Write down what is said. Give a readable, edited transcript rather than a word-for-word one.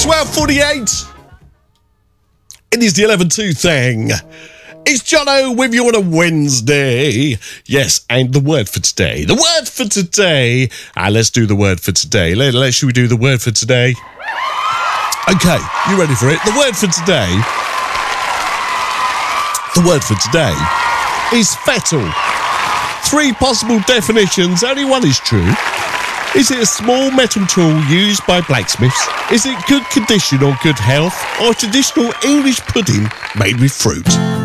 12:48. It is the 11-2 thing. It's Jono with you on a Wednesday. Yes, and the word for today. The word for today. Let's do the word for today. Should we do the word for today? Okay, you ready for it? The word for today. The word for today is fettle. 3 possible definitions. Only one is true. Is it a small metal tool used by blacksmiths? Is it good condition or good health? Or traditional English pudding made with fruit?